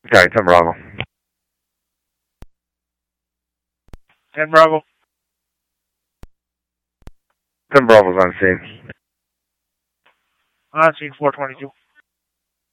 Sorry, 10 Bravo. 10 Bravo. 10 Bravo's on scene. On scene 422.